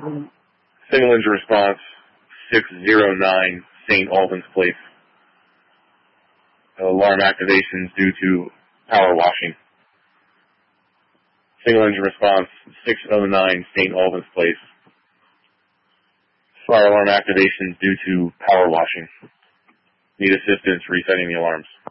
Single engine response, 609 St. Albans Place. Alarm activations due to power washing. Single engine response, 609 St. Albans Place. Fire alarm activations due to power washing. Need assistance resetting the alarms.